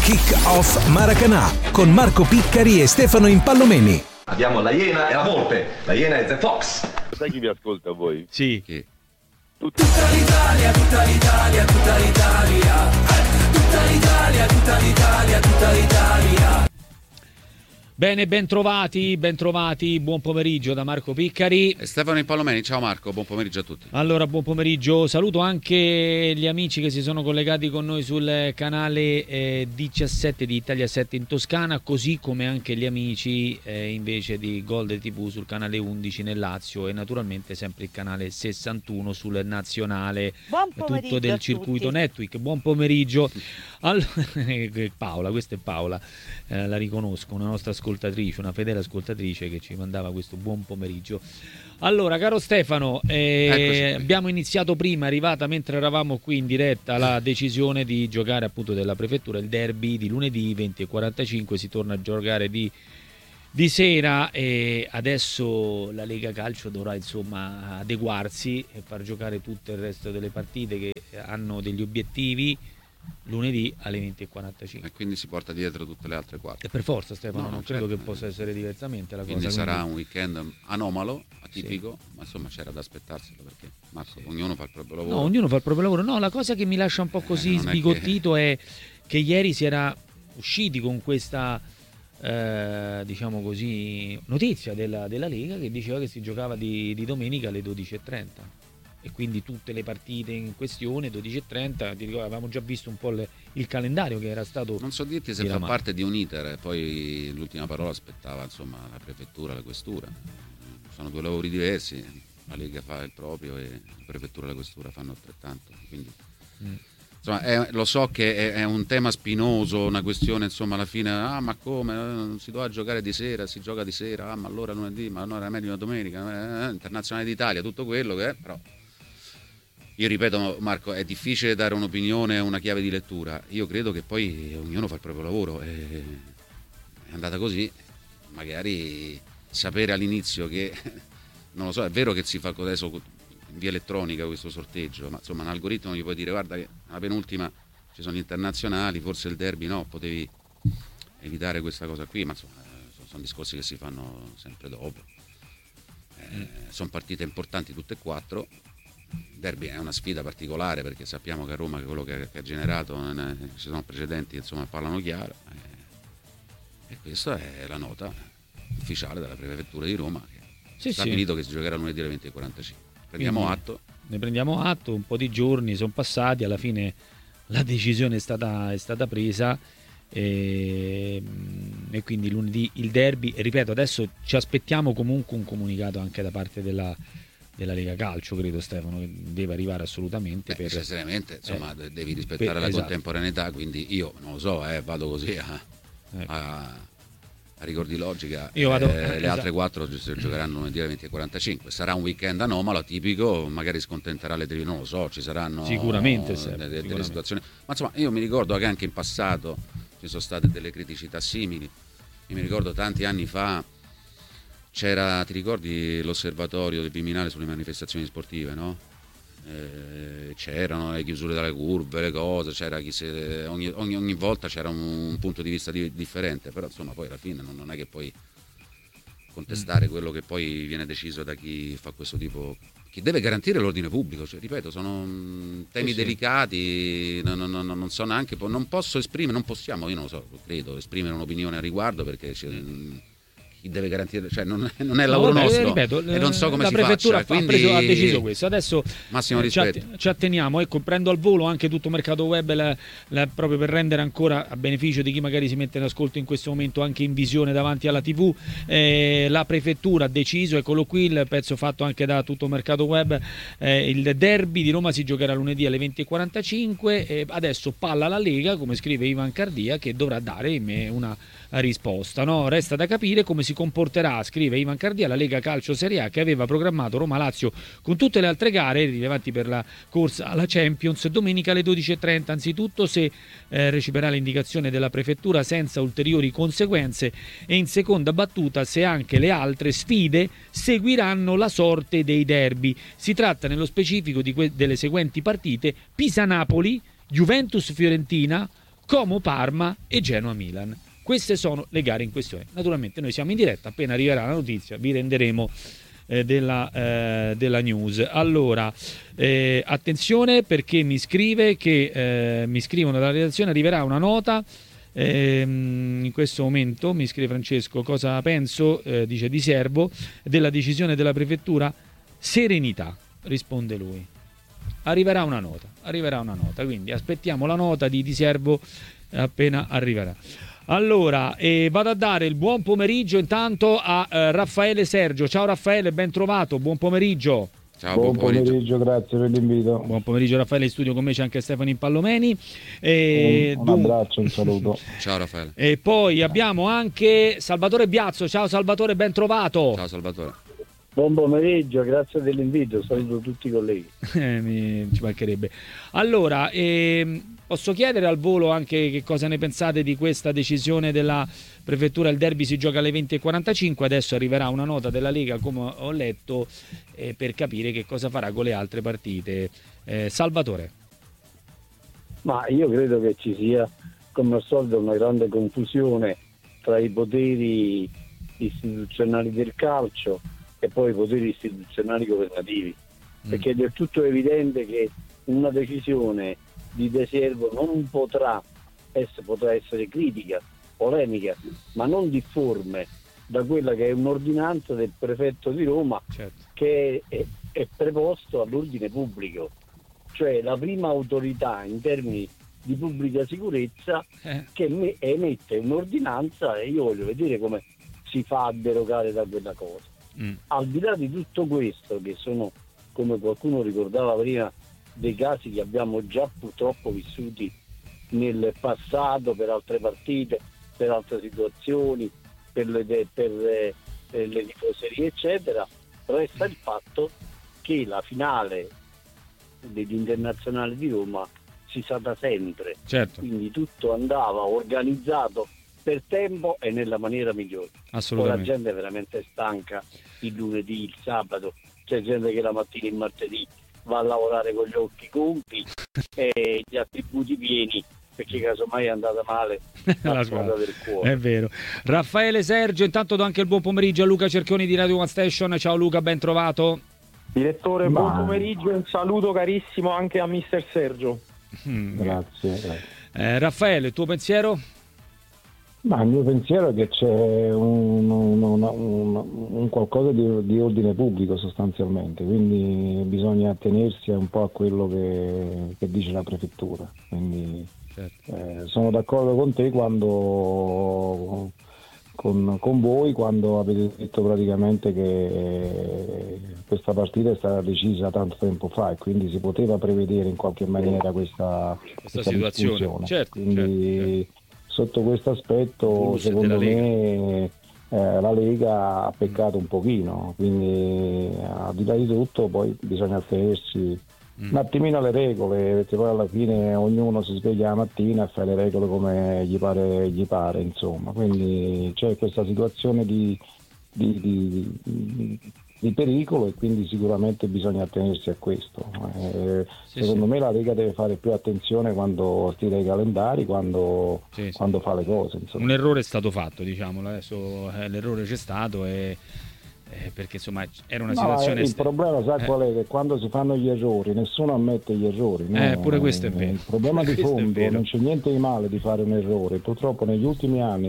Kick Off Maracanã con Marco Piccari e Stefano Impallomeni. Abbiamo la Iena e la Volpe. La Iena è The Fox. Sai chi vi ascolta a voi? Sì. Chi? Tutta l'Italia, tutta l'Italia, tutta l'Italia. Tutta l'Italia, tutta l'Italia, tutta l'Italia. Bene, ben trovati, buon pomeriggio da Marco Piccari e Stefano Impallomeni. Ciao Marco, buon pomeriggio a tutti. Allora, buon pomeriggio, saluto anche gli amici che si sono collegati con noi sul canale 17 di Italia 7 in Toscana, così come anche gli amici invece di Golden TV sul canale 11 nel Lazio e naturalmente sempre il canale 61 sul nazionale. Buon pomeriggio tutto del circuito Network. Buon pomeriggio. Paola, questa è Paola, la riconosco, una nostra ascoltatrice, una fedele ascoltatrice che ci mandava questo buon pomeriggio. Allora, caro Stefano, abbiamo iniziato prima, è arrivata mentre eravamo qui in diretta la decisione di giocare appunto della prefettura, il derby di lunedì 20:45, si torna a giocare di sera e adesso la Lega Calcio dovrà insomma adeguarsi e far giocare tutto il resto delle partite che hanno degli obiettivi lunedì alle 20:45 e quindi si porta dietro tutte le altre quattro. E per forza, Stefano, no, non credo che possa essere diversamente la quindi cosa. Sarà un weekend anomalo, atipico, sì. Ma insomma c'era da aspettarselo perché Marco, sì. Ognuno fa il proprio lavoro. No, ognuno fa il proprio lavoro. No, la cosa che mi lascia un po' così sbigottito è che ieri si era usciti con questa diciamo così notizia della Lega che diceva che si giocava di domenica alle 12:30. E quindi tutte le partite in questione 12:30, ti ricordo, avevamo già visto un po' il calendario che era stato. Non so dirti se fa parte di un iter, poi l'ultima parola aspettava insomma la prefettura, la questura. Sono due lavori diversi, la Lega fa il proprio e la prefettura e la questura fanno altrettanto. Quindi insomma, lo so che è un tema spinoso, una questione insomma alla fine, ma come? Non si doveva giocare di sera, si gioca di sera, ma allora lunedì, ma allora meglio una domenica, internazionale d'Italia, tutto quello che è, però. Io ripeto Marco, è difficile dare un'opinione, una chiave di lettura. Io credo che poi ognuno fa il proprio lavoro e è andata così. Magari sapere all'inizio che, non lo so, è vero che si fa adesso in via elettronica questo sorteggio, ma insomma un algoritmo gli puoi dire guarda che alla penultima ci sono gli internazionali, forse il derby no, potevi evitare questa cosa qui, ma insomma sono discorsi che si fanno sempre dopo. Sono partite importanti tutte e quattro. Derby è una sfida particolare perché sappiamo che a Roma quello che ha generato ci sono precedenti insomma parlano chiaro e questa è la nota ufficiale della prefettura di Roma che ha stabilito che si giocherà lunedì alle 20:45. Prendiamo atto. Ne prendiamo atto, un po' di giorni sono passati, alla fine la decisione è stata presa e quindi lunedì il derby e ripeto adesso ci aspettiamo comunque un comunicato anche da parte della Lega Calcio, credo Stefano, che deve arrivare assolutamente per necessariamente insomma devi rispettare la contemporaneità, quindi io non lo so, vado così a ricordi logica. Le altre quattro giocheranno lunedì alle 20:45. Sarà un weekend anomalo, atipico, magari scontenterà le TV, non lo so, ci saranno sicuramente delle situazioni, ma insomma io mi ricordo che anche in passato ci sono state delle criticità simili. Io mi ricordo tanti anni fa c'era, ti ricordi l'osservatorio del Viminale sulle manifestazioni sportive, no? C'erano le chiusure dalle curve, le cose, c'era ogni volta c'era un punto di vista differente, però insomma poi alla fine non è che puoi contestare quello che poi viene deciso da chi fa questo tipo, chi deve garantire l'ordine pubblico, cioè, ripeto, sono temi delicati, non so neanche, non posso esprimere, non possiamo, io non lo so, credo, esprimere un'opinione a riguardo perché chi deve garantire, cioè non è il lavoro nostro, ripeto, e non so come la si prefettura faccia, quindi ha deciso questo. Adesso massimo rispetto. Ci atteniamo, ecco, prendo al volo anche tutto mercato web proprio per rendere ancora a beneficio di chi magari si mette in ascolto in questo momento anche in visione davanti alla TV. La prefettura ha deciso, eccolo qui il pezzo fatto anche da tutto mercato web, il derby di Roma si giocherà lunedì alle 20:45, adesso palla alla Lega, come scrive Ivan Cardia, che dovrà dare una risposta, no? Resta da capire come si comporterà, scrive Ivan Cardia, la Lega Calcio Serie A, che aveva programmato Roma-Lazio con tutte le altre gare rilevanti per la corsa alla Champions domenica alle 12:30. Anzitutto se riceverà l'indicazione della prefettura senza ulteriori conseguenze e in seconda battuta se anche le altre sfide seguiranno la sorte dei derby. Si tratta nello specifico delle seguenti partite: Pisa-Napoli, Juventus-Fiorentina, Como Parma e Genoa Milan. Queste sono le gare in questione. Naturalmente noi siamo in diretta, appena arriverà la notizia vi renderemo della news. Allora, attenzione, perché mi scrivono dalla redazione, arriverà una nota. In questo momento mi scrive Francesco cosa penso, dice Di Servo, della decisione della prefettura. Serenità, risponde lui. Arriverà una nota, quindi aspettiamo la nota di Servo appena arriverà. Allora, vado a dare il buon pomeriggio intanto a Raffaele Sergio. Ciao Raffaele, ben trovato, buon pomeriggio. Ciao, buon pomeriggio, grazie per l'invito. Buon pomeriggio Raffaele, in studio con me c'è anche Stefano Impallomeni. Un abbraccio, un saluto. Ciao Raffaele. E poi abbiamo anche Salvatore Biazzo. Ciao Salvatore, ben trovato. Ciao Salvatore. Buon pomeriggio, grazie dell'invito, saluto tutti i colleghi. Ci mancherebbe. Allora, posso chiedere al volo anche che cosa ne pensate di questa decisione della prefettura? Il derby si gioca alle 20:45, adesso arriverà una nota della Lega, come ho letto, per capire che cosa farà con le altre partite. Salvatore. Ma io credo che ci sia, come al solito, una grande confusione tra i poteri istituzionali del calcio e poi i poteri istituzionali governativi, perché è del tutto evidente che una decisione di De Servo non potrà essere critica, polemica, ma non difforme da quella che è un'ordinanza del prefetto di Roma, certo, che è preposto all'ordine pubblico, cioè la prima autorità in termini di pubblica sicurezza che emette un'ordinanza, e io voglio vedere come si fa a derogare da quella cosa. Al di là di tutto questo, che sono, come qualcuno ricordava prima, dei casi che abbiamo già purtroppo vissuti nel passato per altre partite, per altre situazioni, per le tifoserie eccetera, resta il fatto che la finale dell'Internazionale di Roma si sa da sempre, certo, quindi tutto andava organizzato per tempo e nella maniera migliore. Assolutamente. Ora la gente è veramente stanca il lunedì, il sabato, c'è gente che la mattina e il martedì va a lavorare con gli occhi gonfi e gli attributi pieni, perché casomai è andata male la squadra del cuore. È vero. Raffaele Sergio, intanto do anche il buon pomeriggio a Luca Cerchioni di Radio One Station. Ciao Luca, ben trovato. Direttore, buon pomeriggio e un saluto carissimo anche a mister Sergio. Grazie. Raffaele, il tuo pensiero? Ma il mio pensiero è che c'è un qualcosa di ordine pubblico sostanzialmente, quindi bisogna attenersi un po' a quello che dice la prefettura. Quindi, certo, sono d'accordo con te quando con voi quando avete detto praticamente che questa partita è stata decisa tanto tempo fa e quindi si poteva prevedere in qualche maniera questa situazione. Certo, quindi certo. Sotto questo aspetto secondo me la Lega ha peccato un pochino, quindi al di là di tutto poi bisogna attenersi un attimino alle regole, perché poi alla fine ognuno si sveglia la mattina e fa le regole come gli pare, insomma. Quindi c'è questa situazione di pericolo e quindi sicuramente bisogna attenersi a questo. Secondo me la Lega deve fare più attenzione quando stila i calendari, quando fa le cose, insomma. Un errore è stato fatto, diciamolo, adesso l'errore c'è stato perché insomma era una situazione il problema qual è? Che quando si fanno gli errori nessuno ammette gli errori, no? Pure questo è vero. Il problema di fondo, non c'è niente di male di fare un errore, purtroppo negli ultimi anni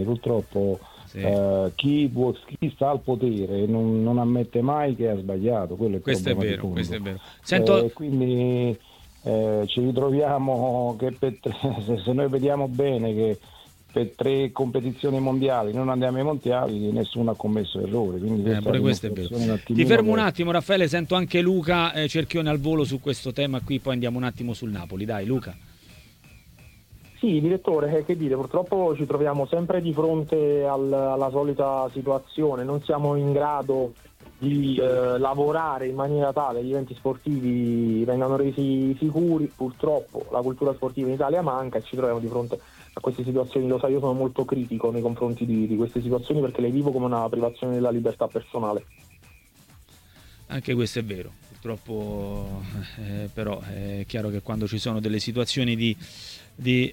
chi sta al potere non ammette mai che ha sbagliato, quello è il questo problema è vero, questo è vero. Quindi ci ritroviamo che se noi vediamo bene che per 3 competizioni mondiali non andiamo ai mondiali, nessuno ha commesso errori, quindi pure questo è vero. Ti fermo un attimo Raffaele, sento anche Luca Cerchione al volo su questo tema qui, poi andiamo un attimo sul Napoli, dai Luca. Sì, direttore, che dire, purtroppo ci troviamo sempre di fronte alla solita situazione, non siamo in grado di lavorare in maniera tale che gli eventi sportivi vengano resi sicuri. Purtroppo la cultura sportiva in Italia manca e ci troviamo di fronte a queste situazioni. Lo sai, io sono molto critico nei confronti di queste situazioni perché le vivo come una privazione della libertà personale. Anche questo è vero, purtroppo però è chiaro che quando ci sono delle situazioni di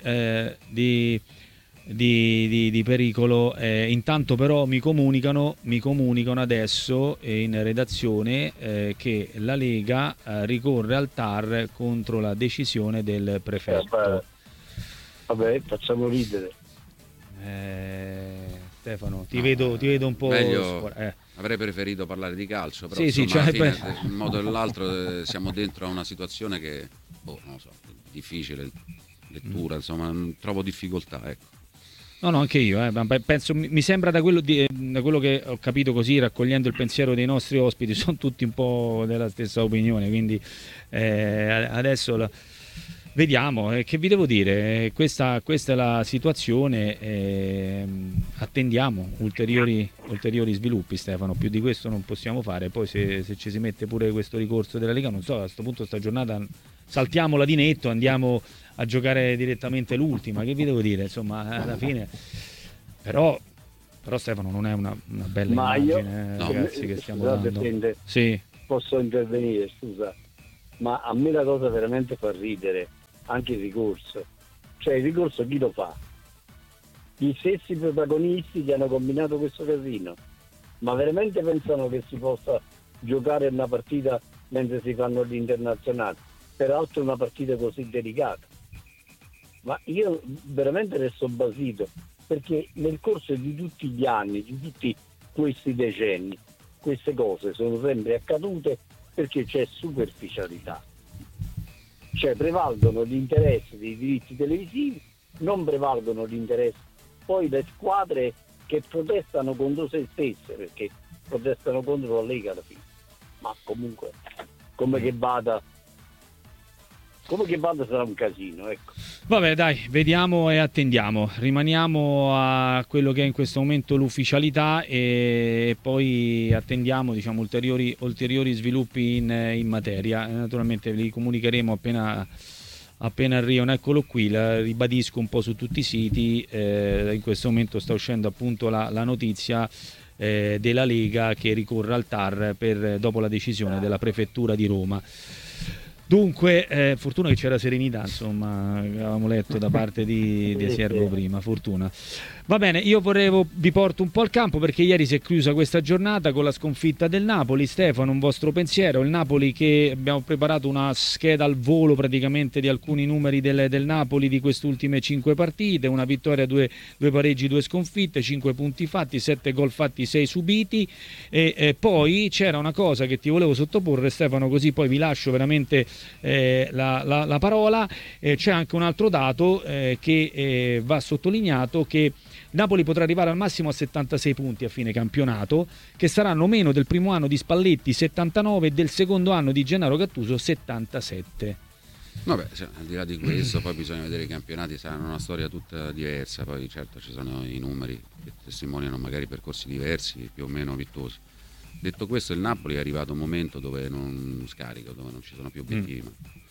pericolo, intanto però mi comunicano adesso in redazione che la Lega ricorre al TAR contro la decisione del prefetto. Vabbè, facciamo ridere. Stefano, ti vedo un po'. Avrei preferito parlare di calcio, però sì, insomma, sì, alla fine, in un modo o nell'altro siamo dentro a una situazione che non lo so, difficile lettura, insomma, trovo difficoltà, ecco. No, anche io, penso, mi sembra da quello che ho capito, così raccogliendo il pensiero dei nostri ospiti, sono tutti un po' della stessa opinione, quindi adesso vediamo, che vi devo dire, questa è la situazione, attendiamo ulteriori sviluppi, Stefano, più di questo non possiamo fare. Poi se ci si mette pure questo ricorso della Lega, non so, a questo punto sta giornata saltiamola di netto, andiamo a giocare direttamente l'ultima, che vi devo dire, insomma, alla fine però Stefano non è una bella immagine, ragazzi, che stiamo dando. Sì. Posso intervenire, scusa, ma a me la cosa veramente fa ridere, anche il ricorso. Cioè, il ricorso chi lo fa? Gli stessi protagonisti che hanno combinato questo casino. Ma veramente pensano che si possa giocare una partita mentre si fanno gli internazionali? Peraltro una partita così delicata. Ma io veramente resto basito, perché nel corso di tutti gli anni, di tutti questi decenni, queste cose sono sempre accadute perché c'è superficialità. Cioè prevalgono gli interessi dei diritti televisivi, non prevalgono gli interessi poi le squadre che protestano contro se stesse, perché protestano contro la Lega alla fine. Ma comunque, come che vada sarà un casino, ecco. Vabbè, dai, vediamo e attendiamo. Rimaniamo a quello che è in questo momento l'ufficialità e poi attendiamo, diciamo, ulteriori sviluppi in materia. Naturalmente li comunicheremo appena arrivano. Eccolo qui, la ribadisco un po' su tutti i siti. In questo momento sta uscendo appunto la notizia della Lega che ricorre al TAR dopo la decisione della prefettura di Roma. Dunque, fortuna che c'era serenità, insomma, avevamo letto da parte di Servo prima, fortuna. Va bene, io vi porto un po' al campo, perché ieri si è chiusa questa giornata con la sconfitta del Napoli. Stefano, un vostro pensiero? Il Napoli, che abbiamo preparato una scheda al volo praticamente di alcuni numeri del Napoli di queste ultime 5 partite, una vittoria, 2 pareggi, 2 sconfitte, 5 punti fatti, 7 gol fatti, 6 subiti, e poi c'era una cosa che ti volevo sottoporre, Stefano, così poi vi lascio veramente la parola. C'è anche un altro dato che va sottolineato, che Napoli potrà arrivare al massimo a 76 punti a fine campionato, che saranno meno del primo anno di Spalletti, 79, e del secondo anno di Gennaro Gattuso, 77. Vabbè, al di là di questo, poi bisogna vedere i campionati, saranno una storia tutta diversa, poi certo ci sono i numeri che testimoniano magari percorsi diversi, più o meno virtuosi. Detto questo, il Napoli è arrivato a un momento dove non scarica, dove non ci sono più obiettivi.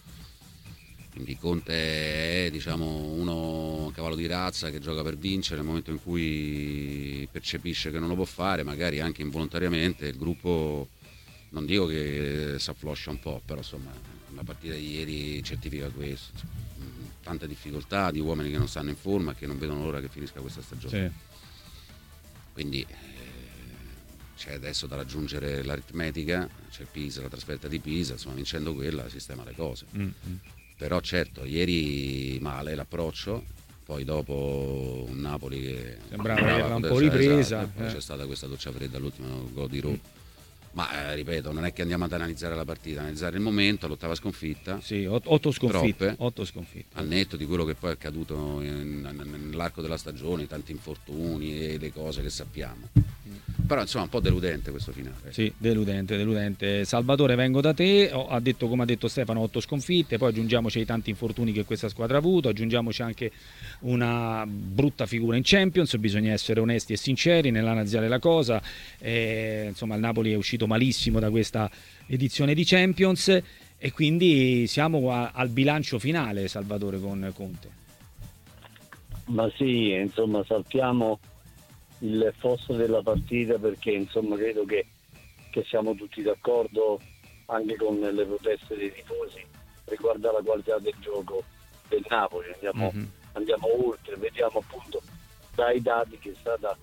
Quindi Conte è, diciamo, uno a cavallo di razza che gioca per vincere. Nel momento in cui percepisce che non lo può fare, magari anche involontariamente, il gruppo, non dico che si affloscia un po', però insomma la partita di ieri certifica questo. Tante difficoltà di uomini che non stanno in forma e che non vedono l'ora che finisca questa stagione. Sì. Quindi c'è adesso da raggiungere l'aritmetica, c'è Pisa, la trasferta di Pisa, insomma vincendo quella sistema le cose. Però certo, ieri male l'approccio, poi dopo un Napoli che sembrava un po' ripresa, poi c'è stata questa doccia fredda all'ultimo gol di Roma. Ma ripeto, non è che andiamo ad analizzare la partita, analizzare il momento, l'8ª sconfitta. Sì, 8 sconfitte. 8 sconfitte. Al netto di quello che poi è accaduto nell'arco della stagione, tanti infortuni e le cose che sappiamo. Però insomma un po' deludente questo finale. Sì, deludente. Salvatore, vengo da te. Come ha detto Stefano, 8 sconfitte, poi aggiungiamoci ai tanti infortuni che questa squadra ha avuto, aggiungiamoci anche una brutta figura in Champions. Bisogna essere onesti e sinceri nell'analizzare la cosa. Insomma, il Napoli è uscito malissimo da questa edizione di Champions e quindi siamo al bilancio finale, Salvatore, con Conte. Ma sì, insomma, saltiamo il fosso della partita, perché insomma credo che siamo tutti d'accordo anche con le proteste dei tifosi, riguarda la qualità del gioco del Napoli. Andiamo oltre, vediamo appunto dai dati che è stata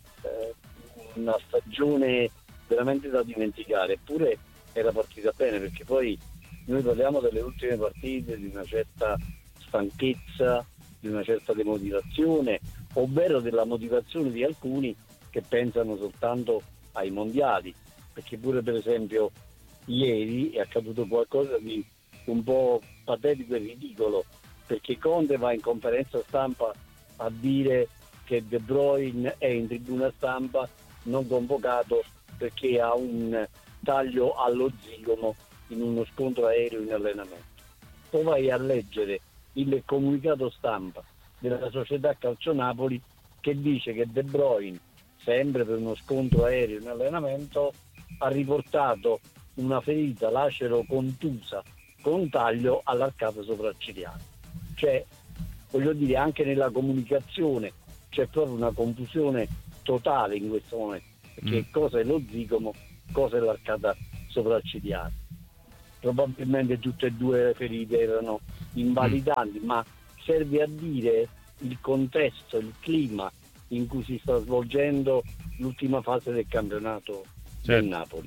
una stagione veramente da dimenticare, eppure era partita bene, perché poi noi parliamo delle ultime partite, di una certa stanchezza, di una certa demotivazione, ovvero della motivazione di alcuni che pensano soltanto ai mondiali, perché pure per esempio ieri è accaduto qualcosa di un po' patetico e ridicolo, perché Conte va in conferenza stampa a dire che De Bruyne è in tribuna stampa non convocato perché ha un taglio allo zigomo in uno scontro aereo in allenamento. Poi vai a leggere il comunicato stampa della società Calcio Napoli che dice che De Bruyne, sempre per uno scontro aereo in allenamento, ha riportato una ferita lacero contusa con un taglio all'arcata sopraccigliare. Cioè, voglio dire, anche nella comunicazione c'è proprio una confusione totale in questo momento, perché cosa è lo zigomo, cosa è l'arcata sopraccigliare. Probabilmente tutte e due le ferite erano invalidanti, ma serve a dire il contesto, il clima in cui si sta svolgendo l'ultima fase del campionato del Napoli.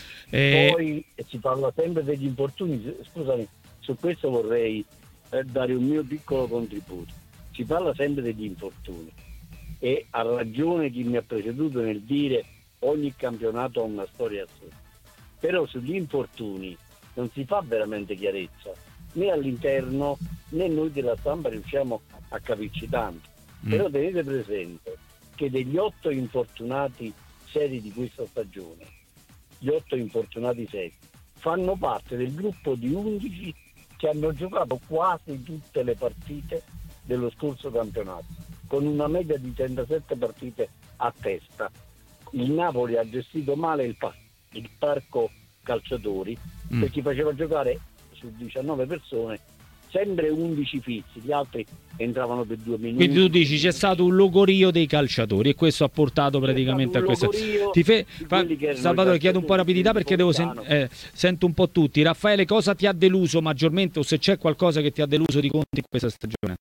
Poi si parla sempre degli infortuni, scusami, su questo vorrei dare un mio piccolo contributo. Si parla sempre degli infortuni e ha ragione chi mi ha preceduto nel dire ogni campionato ha una storia a sé, però sugli infortuni non si fa veramente chiarezza, né all'interno né noi della stampa riusciamo a capirci tanto. Però tenete presente che degli 8 infortunati seri di questa stagione, gli 8 infortunati seri fanno parte del gruppo di 11 che hanno giocato quasi tutte le partite dello scorso campionato, con una media di 37 partite a testa. Il Napoli ha gestito male il parco calciatori, perché faceva giocare su 19 persone sempre 11 fissi, gli altri entravano per 2 minuti. Quindi tu dici c'è stato un logorio dei calciatori e questo ha portato praticamente a questo. Salvatore, chiedo un po' rapidità perché sento un po' tutti. Raffaele, cosa ti ha deluso maggiormente, o se c'è qualcosa che ti ha deluso di Conte in questa stagione?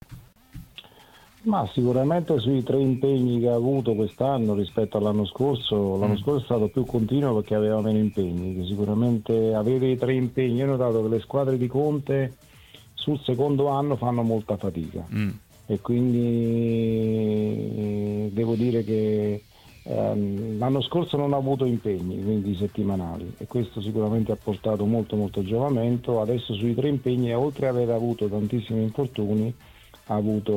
Ma sicuramente sui 3 impegni che ha avuto quest'anno rispetto all'anno scorso. L'anno scorso è stato più continuo perché aveva meno impegni. Sicuramente avere i 3 impegni, io ho notato che le squadre di Conte sul secondo anno fanno molta fatica e quindi devo dire che l'anno scorso non ha avuto impegni, quindi settimanali, e questo sicuramente ha portato molto giovamento. Adesso sui 3 impegni, oltre ad aver avuto tantissimi infortuni, ha avuto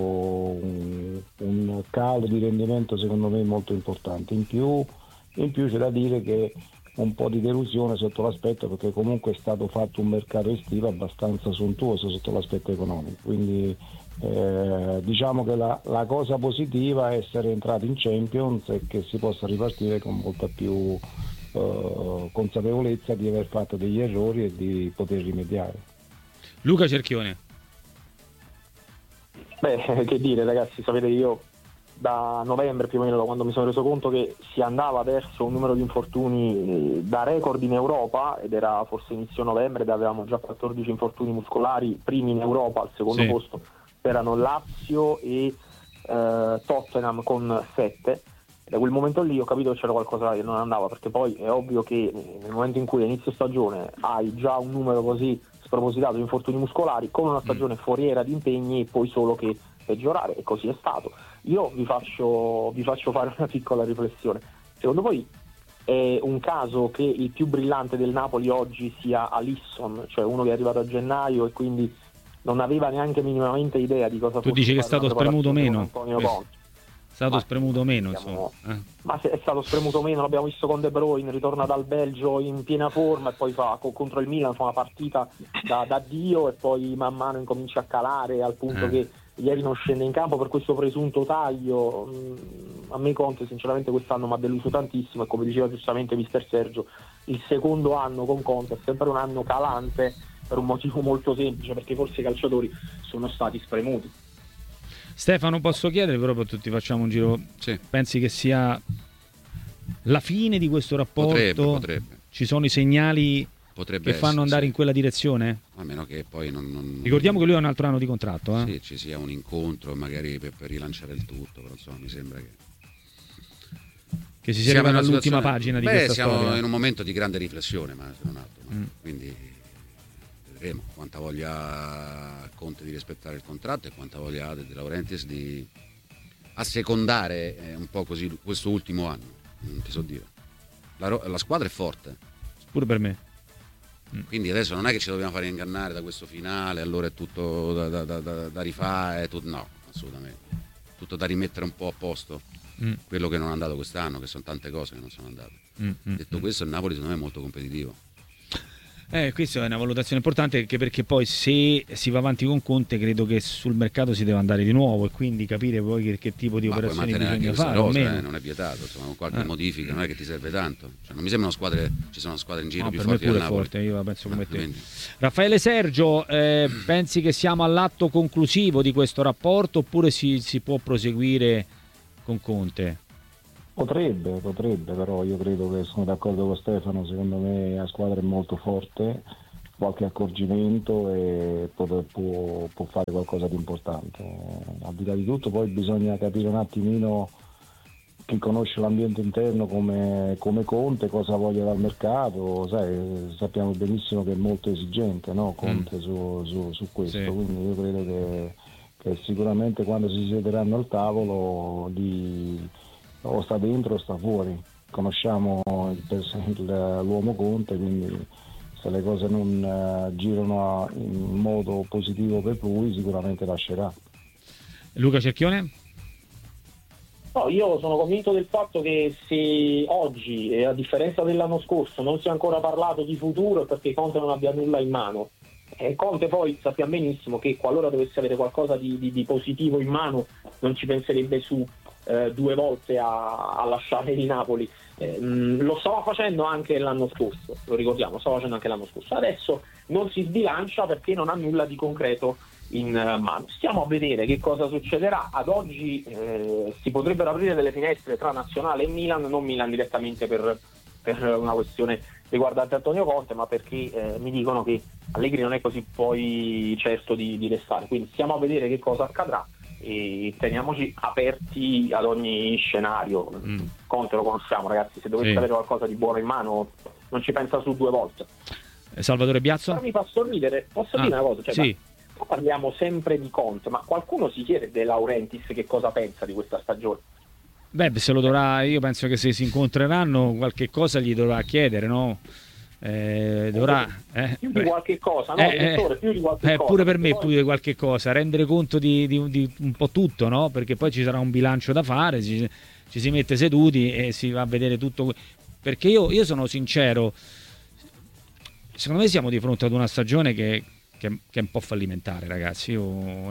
un calo di rendimento secondo me molto importante. In più c'è da dire che un po' di delusione sotto l'aspetto, perché comunque è stato fatto un mercato estivo abbastanza sontuoso sotto l'aspetto economico, quindi diciamo che la cosa positiva è essere entrati in Champions e che si possa ripartire con molta più consapevolezza di aver fatto degli errori e di poter rimediare. Luca Cerchione. Beh, che dire ragazzi, sapete, io da novembre più o meno, da quando mi sono reso conto che si andava verso un numero di infortuni da record in Europa, ed era forse inizio novembre, avevamo già 14 infortuni muscolari, primi in Europa. Al secondo posto erano Lazio e Tottenham con 7. Da quel momento lì ho capito che c'era qualcosa che non andava, perché poi è ovvio che nel momento in cui a inizio stagione hai già un numero così spropositato di infortuni muscolari, con una stagione foriera di impegni, puoi solo che peggiorare, e così è stato. Io vi faccio fare una piccola riflessione. Secondo voi è un caso che il più brillante del Napoli oggi sia Alisson, cioè uno che è arrivato a gennaio e quindi non aveva neanche minimamente idea di cosa fosse? Tu dici che è stato spremuto meno? Antonio Conte. Spremuto meno, insomma. Ma se è stato spremuto meno, l'abbiamo visto con De Bruyne, ritorna dal Belgio in piena forma e poi contro il Milan fa una partita da Dio, e poi man mano incomincia a calare al punto che ieri non scende in campo per questo presunto taglio. A me Conte sinceramente quest'anno mi ha deluso tantissimo, e come diceva giustamente mister Sergio, il secondo anno con Conte è sempre un anno calante, per un motivo molto semplice, perché forse i calciatori sono stati spremuti. Stefano, posso chiedere, proprio tutti facciamo un giro, pensi che sia la fine di questo rapporto? Potrebbe. Ci sono i segnali Potrebbe che fanno andare in quella direzione? A meno che poi non... Ricordiamo che lui ha un altro anno di contratto. Sì, ci sia un incontro magari per rilanciare il tutto, però insomma mi sembra che si sia arrivati all'ultima pagina di questa siamo storia. in un momento di grande riflessione, ma se non altro. Quindi vedremo quanta voglia Conte di rispettare il contratto e quanta voglia ha De Laurentiis di assecondare un po' così questo ultimo anno. Non ti so dire. La squadra è forte. Pure per me. Quindi adesso non è che ci dobbiamo fare ingannare da questo finale, allora è tutto da rifare, no, assolutamente. Tutto da rimettere un po' a posto. Quello che non è andato quest'anno, che sono tante cose che non sono andate. Detto questo, il Napoli secondo me è molto competitivo. Questa è una valutazione importante, anche perché poi se si va avanti con Conte credo che sul mercato si deve andare di nuovo e quindi capire poi che tipo di operazioni bisogna fare. Non è vietato, insomma, con qualche modifica non è che ti serve tanto. Cioè, non mi sembrano ci sono squadre in giro più forti del Napoli. Forte, io la penso come te. Raffaele Sergio, pensi che siamo all'atto conclusivo di questo rapporto oppure si può proseguire con Conte? Potrebbe, però io credo che sono d'accordo con Stefano, secondo me la squadra è molto forte, qualche accorgimento e può fare qualcosa di importante. Al di là di tutto poi bisogna capire un attimino chi conosce l'ambiente interno come Conte, cosa voglia dal mercato, sappiamo benissimo che è molto esigente, no? Conte su questo, sì. Quindi io credo che sicuramente quando si siederanno al tavolo o sta dentro o sta fuori. Conosciamo l'uomo Conte, quindi se le cose non girano in modo positivo per lui sicuramente lascerà. Luca Cerchione? No, io sono convinto del fatto che se oggi, a differenza dell'anno scorso, non si è ancora parlato di futuro è perché Conte non abbia nulla in mano. Conte poi sappiamo benissimo che qualora dovesse avere qualcosa di positivo in mano non ci penserebbe su 2 volte a lasciare il Napoli. Lo stava facendo anche l'anno scorso, lo ricordiamo, adesso non si sbilancia perché non ha nulla di concreto in mano. Stiamo a vedere che cosa succederà. Ad oggi si potrebbero aprire delle finestre tra Nazionale e Milan, non Milan direttamente per una questione riguardante Antonio Conte, ma perché mi dicono che Allegri non è così poi certo di restare, quindi stiamo a vedere che cosa accadrà e teniamoci aperti ad ogni scenario. Conte lo conosciamo, ragazzi, se dovesse avere qualcosa di buono in mano non ci pensa su 2 volte. Salvatore Biazzo? Però mi fa sorridere, posso dire una cosa? Parliamo sempre di Conte, ma qualcuno si chiede De Laurentiis che cosa pensa di questa stagione? Se lo dovrà, io penso che se si incontreranno qualche cosa gli dovrà chiedere, no? Più di qualche cosa, no? Più di qualche cosa. Pure per me più di qualche cosa, rendere conto di un po' tutto, no? Perché poi ci sarà un bilancio da fare, ci si mette seduti e si va a vedere tutto. Perché io sono sincero, secondo me siamo di fronte ad una stagione che è un po' fallimentare, ragazzi. Io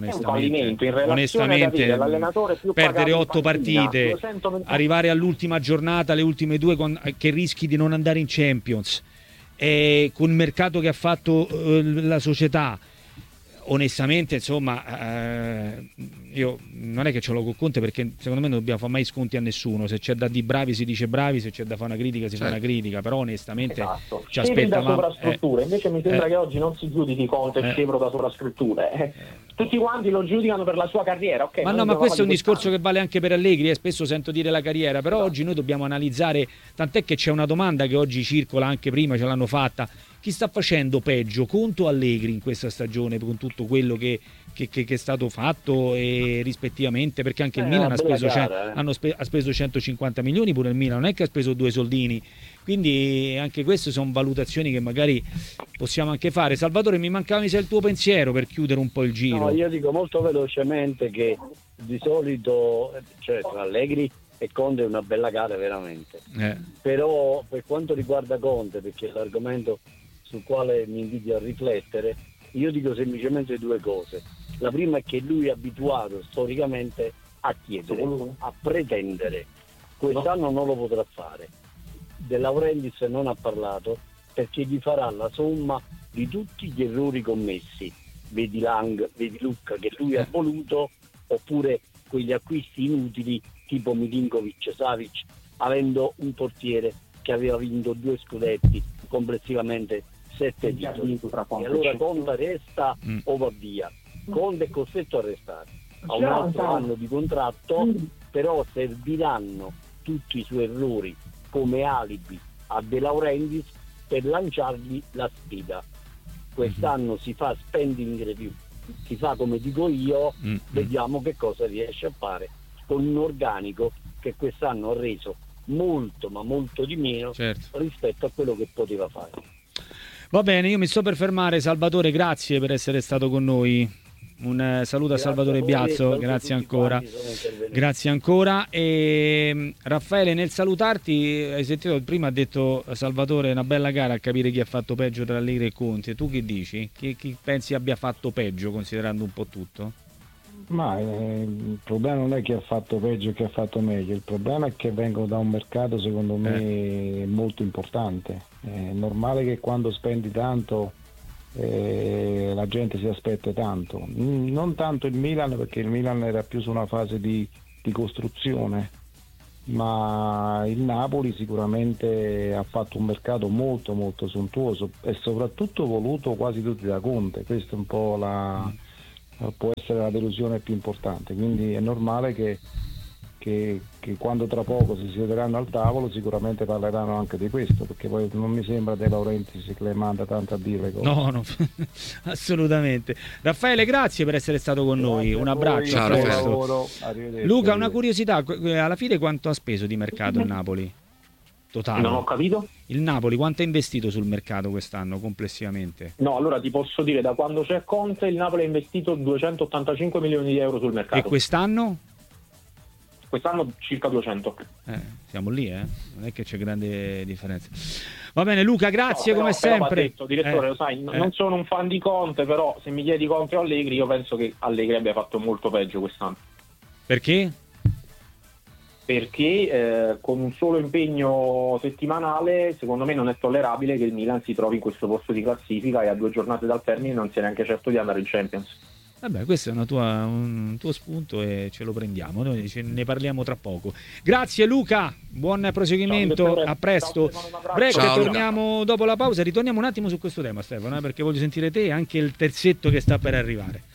onestamente perdere 8 partite, arrivare all'ultima giornata, le ultime 2 che rischi di non andare in Champions, e con il mercato che ha fatto la società, onestamente insomma io non è che ce l'ho con Conte, perché secondo me non dobbiamo fare mai sconti a nessuno. Se c'è da dire bravi si dice bravi, se c'è da fare una critica si fa una critica, però onestamente ci aspettavamo sovrastrutture. Invece mi sembra che oggi non si giudichi Conte scevro da sovrastrutture. Tutti quanti lo giudicano per la sua carriera, ok? Ma questo è un discorso che vale anche per Allegri, spesso sento dire la carriera, però oggi noi dobbiamo analizzare, tant'è che c'è una domanda che oggi circola, anche prima ce l'hanno fatta: chi sta facendo peggio, Conte o Allegri in questa stagione, con tutto quello che è stato fatto e rispettivamente, perché anche il Milan ha speso 150 milioni, pure il Milan non è che ha speso 2 soldini, quindi anche queste sono valutazioni che magari possiamo anche fare. Salvatore, mi mancava il tuo pensiero per chiudere un po' il giro. No, io dico molto velocemente che di solito tra Allegri e Conte è una bella gara veramente, però per quanto riguarda Conte, perché è l'argomento sul quale mi invito a riflettere, io dico semplicemente 2 cose. La prima è che lui è abituato storicamente a chiedere, a pretendere. Quest'anno non lo potrà fare. De Laurentiis non ha parlato perché gli farà la somma di tutti gli errori commessi. Vedi Lang, vedi Lucca, che lui ha voluto, oppure quegli acquisti inutili tipo Milinkovic, Savic, avendo un portiere che aveva vinto 2 scudetti, complessivamente 7 titoli. E allora Conte resta o va via. Conte è costretto a restare, ha un altro anno di contratto, però serviranno tutti i suoi errori come alibi a De Laurentiis per lanciargli la sfida. Quest'anno si fa spending review, si fa come dico io, vediamo che cosa riesce a fare con un organico che quest'anno ha reso molto ma molto di meno rispetto a quello che poteva fare. Va bene, io mi sto per fermare. Salvatore, grazie per essere stato con noi. Un saluto a Salvatore Biazzo, grazie ancora. Grazie ancora. E Raffaele, nel salutarti, hai sentito prima ha detto Salvatore, è una bella gara a capire chi ha fatto peggio tra Allegri e Conte. Tu che dici? Chi pensi abbia fatto peggio, considerando un po' tutto? Ma il problema non è chi ha fatto peggio e chi ha fatto meglio, il problema è che vengono da un mercato secondo me molto importante. È normale che quando spendi tanto la gente si aspetta tanto, non tanto il Milan, perché il Milan era più su una fase di costruzione, ma il Napoli sicuramente ha fatto un mercato molto molto sontuoso e soprattutto voluto quasi tutti da Conte. Questo è un po' può essere la delusione più importante, quindi è normale che quando tra poco si siederanno al tavolo sicuramente parleranno anche di questo, perché poi non mi sembra De Laurentiis che le manda tanto a dire cose. No, assolutamente. Raffaele, grazie per essere stato con noi, un abbraccio. Ciao, Raffaele. Luca, una curiosità, alla fine quanto ha speso di mercato il Napoli? Totale. Non ho capito. Il Napoli quanto ha investito sul mercato quest'anno complessivamente? No, allora ti posso dire, da quando c'è Conte il Napoli ha investito 285 milioni di euro sul mercato. E quest'anno? Quest'anno circa 200. Siamo lì, non è che c'è grande differenza. Va bene Luca, grazie come sempre. Detto, direttore, lo sai, non sono un fan di Conte, però se mi chiedi Conte o Allegri, io penso che Allegri abbia fatto molto peggio quest'anno. Perché? Perché con un solo impegno settimanale secondo me non è tollerabile che il Milan si trovi in questo posto di classifica e a 2 giornate dal termine non sia neanche certo di andare in Champions. Vabbè, questo è un tuo spunto e ce lo prendiamo, noi ne parliamo tra poco. Grazie Luca, buon proseguimento, a presto. Break, torniamo dopo la pausa, ritorniamo un attimo su questo tema Stefano, perché voglio sentire te e anche il terzetto che sta per arrivare.